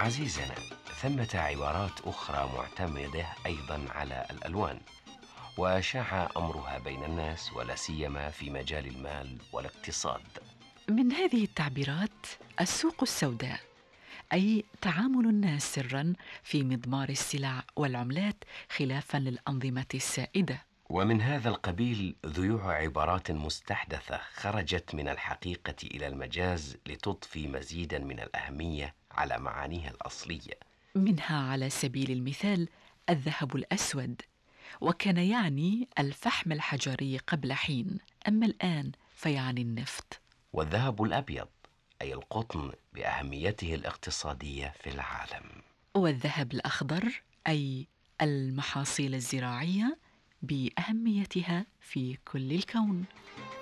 عزيزنا، ثمة عبارات أخرى معتمدة أيضا على الألوان، وشاع أمرها بين الناس ولا سيما في مجال المال والاقتصاد. من هذه التعبيرات السوق السوداء، أي تعامل الناس سراً في مضمار السلع والعملات خلافاً للأنظمة السائدة. ومن هذا القبيل ذيوع عبارات مستحدثة خرجت من الحقيقة إلى المجاز لتضفي مزيدا من الأهمية على معانيها الأصلية. منها على سبيل المثال الذهب الأسود، وكان يعني الفحم الحجري قبل حين، أما الآن فيعني النفط. والذهب الأبيض أي القطن بأهميته الاقتصادية في العالم. والذهب الأخضر أي المحاصيل الزراعية بأهميتها في كل الكون.